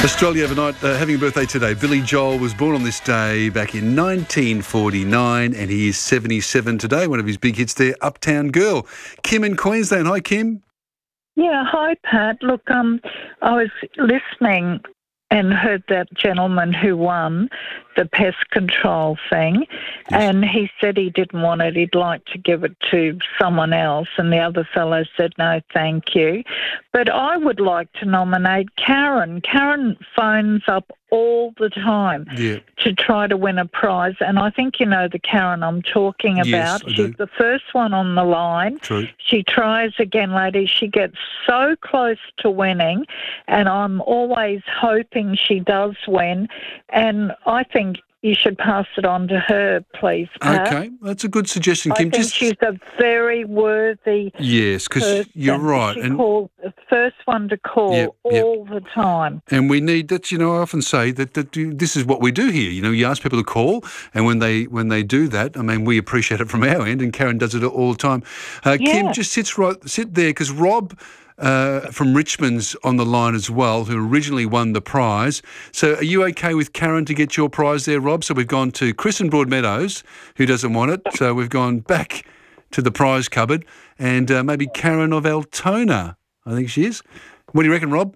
Australia overnight having a birthday today. Billy Joel was born on this day back in 1949 and he is 77 today. One of his big hits there, Uptown Girl. Kim in Queensland. Hi, Kim. Yeah, hi, Pat. Look, I was listening and heard that gentleman who won the pest control thing, and he said he didn't want it. He'd like to give it to someone else, and the other fellow said, no, thank you. But I would like to nominate Karen. Karen phones up all the time to try to win a prize, and I think you know the Karen I'm talking about. Yes, I do. She's the first one on the line. True. She tries again, ladies. She gets so close to winning, and I'm always hoping she does win, and I think you should pass it on to her, please, Pat. Okay, that's a good suggestion, Kim. I think she's a very worthy Yes, because you're right. She calls the first one to call all the time. And we need that. I often say that this is what we do here. You ask people to call, and when they do that, I mean, we appreciate it from our end, and Karen does it all the time. Kim, just sit there, because Rob from Richmond's on the line as well, who originally won the prize. So are you okay with Karen to get your prize there, Rob? So we've gone to Chris in Broadmeadows, who doesn't want it. So we've gone back to the prize cupboard, and maybe Karen of Altona, I think she is. What do you reckon, Rob?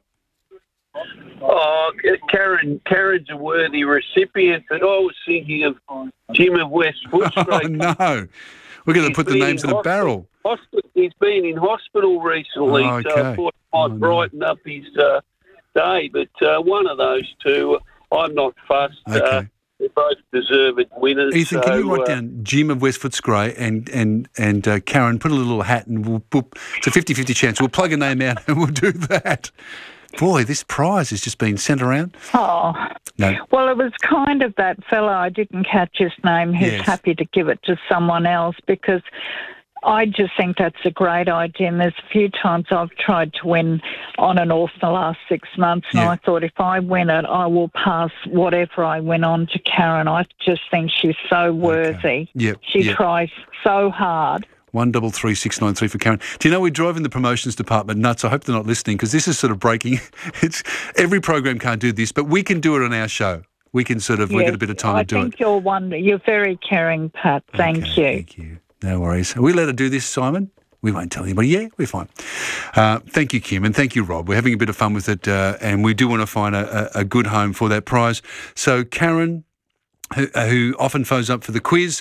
Oh, Karen's a worthy recipient, but I was thinking of Jim of West Footscray. Oh, no. We're going to put the names in a barrel. He's been in hospital recently, so I thought it might brighten up his day. But one of those two, I'm not fussed. Okay. They're both deserved winners. Ethan, can you write down Jim of West Footscray and Karen, put a little hat, and it's a 50-50 chance. We'll plug a name out and we'll do that. Boy, this prize has just been sent around. Oh. No. Well, it was kind of that fellow, I didn't catch his name, who's happy to give it to someone else, because I just think that's a great idea. And there's a few times I've tried to win on and off the last 6 months, and I thought if I win it, I will pass whatever I win on to Karen. I just think she's so worthy. She tries so hard. 133693 for Karen. Do you know we drive in the promotions department nuts? I hope they're not listening, because this is sort of breaking. Every program can't do this, but we can do it on our show. We can we get a bit of time to do it. I think you're very caring, Pat. Thank you. Thank you. No worries. Are we allowed to do this, Simon? We won't tell anybody. Yeah, we're fine. Thank you, Kim, and thank you, Rob. We're having a bit of fun with it, and we do want to find a good home for that prize. So Karen, who often phones up for the quiz,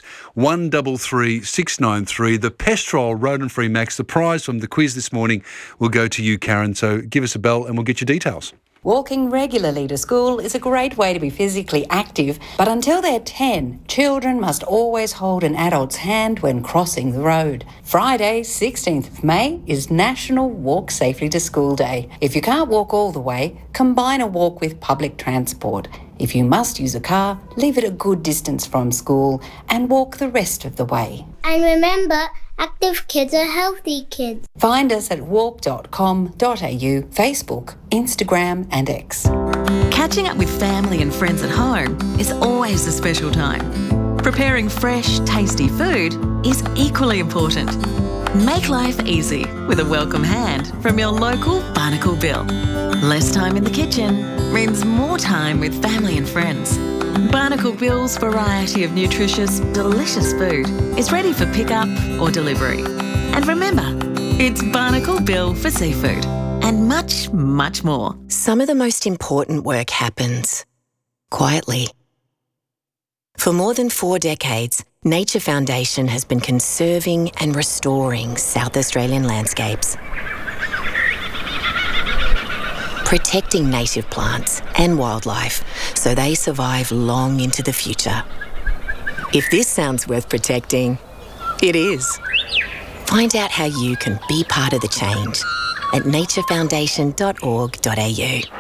133693, the Pestrol Rodent Free Max. The prize from the quiz this morning will go to you, Karen. So give us a bell and we'll get your details. Walking regularly to school is a great way to be physically active, but until they're 10, children must always hold an adult's hand when crossing the road. Friday, 16th of May, is National Walk Safely to School Day. If you can't walk all the way, combine a walk with public transport. If you must use a car, leave it a good distance from school and walk the rest of the way. And remember, active kids are healthy kids. Find us at walk.com.au, Facebook, Instagram and X. Catching up with family and friends at home is always a special time. Preparing fresh, tasty food is equally important. Make life easy with a welcome hand from your local Barnacle Bill. Less time in the kitchen means more time with family and friends. Barnacle Bill's variety of nutritious, delicious food is ready for pickup or delivery. And remember, it's Barnacle Bill for seafood and much, much more. Some of the most important work happens quietly. For more than 4 decades, Nature Foundation has been conserving and restoring South Australian landscapes, protecting native plants and wildlife so they survive long into the future. If this sounds worth protecting, it is. Find out how you can be part of the change at naturefoundation.org.au.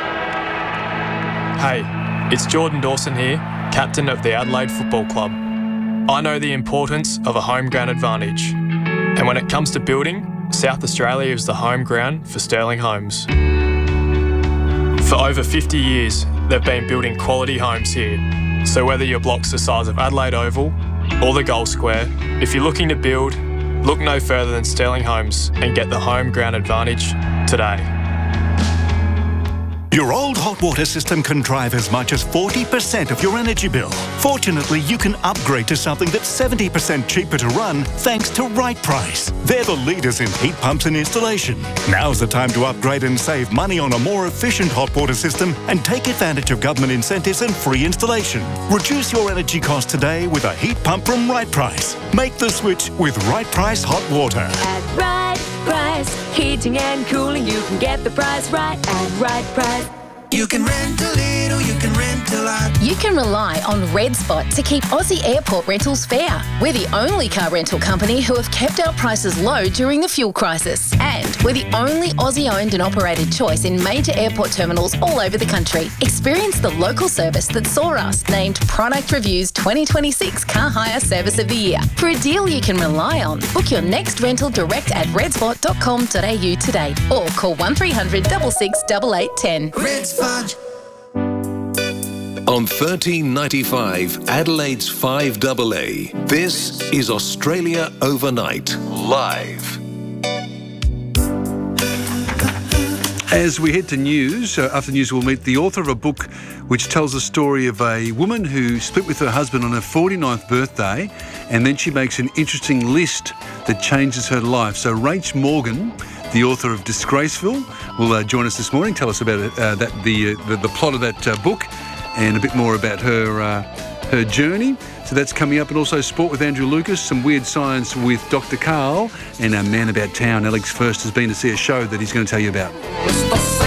Hey, it's Jordan Dawson here, captain of the Adelaide Football Club. I know the importance of a home ground advantage. And when it comes to building, South Australia is the home ground for Sterling Homes. For over 50 years, they've been building quality homes here. So whether your block's the size of Adelaide Oval or the Gold Square, if you're looking to build, look no further than Sterling Homes and get the home ground advantage today. Your old hot water system can drive as much as 40% of your energy bill. Fortunately, you can upgrade to something that's 70% cheaper to run thanks to Right Price. They're the leaders in heat pumps and installation. Now's the time to upgrade and save money on a more efficient hot water system and take advantage of government incentives and free installation. Reduce your energy costs today with a heat pump from Right Price. Make the switch with Right Price Hot Water. At Right Price, heating and cooling, you can get the price right at Right Price. You can rent a little, you can rent a lot. You can rely on Red Spot to keep Aussie airport rentals fair. We're the only car rental company who have kept our prices low during the fuel crisis. And we're the only Aussie-owned and operated choice in major airport terminals all over the country. Experience the local service that saw us named Product Review's 2026 Car Hire Service of the Year. For a deal you can rely on, book your next rental direct at redspot.com.au today or call 1300 66 8810. Red Spot. On 1395 Adelaide's 5AA, this is Australia Overnight, live. As we head to news, after news we'll meet the author of a book which tells the story of a woman who split with her husband on her 49th birthday, and then she makes an interesting list that changes her life. So Rach Morgan, the author of Disgraceful, will join us this morning, tell us about the plot of that book and a bit more about her journey. So that's coming up, and also sport with Andrew Lucas, some weird science with Dr. Carl, and our man about town, Alex First, has been to see a show that he's going to tell you about.